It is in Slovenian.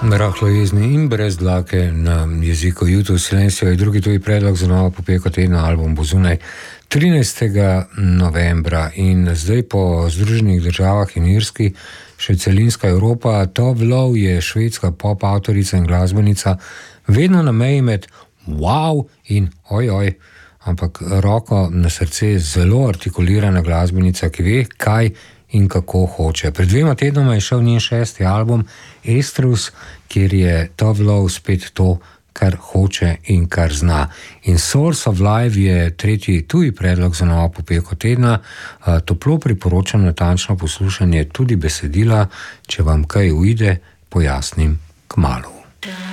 Rahlo jezni in brez dlake na jeziku YouTube Silencio je drugi tuji predlog za novo popeko tedna. Album bo zunaj 13. novembra in zdaj po Združenih državah in Irski še celinska Evropa. Tove Lo je švedska pop avtorica in glasbenica, vedno na meji med wow in ojoj, ampak roko na srce zelo artikulirana glasbenica, ki ve, kaj in kako hoče. Pred 2 tednoma je šel njen 6. album Estrus, kjer je Tove Lo spet to, kar hoče in kar zna. In Source of Life je tretji tuji predlog za novo popeko tedna. Toplo priporočam natančno poslušanje tudi besedila, če vam kaj uide, pojasnim kmalu.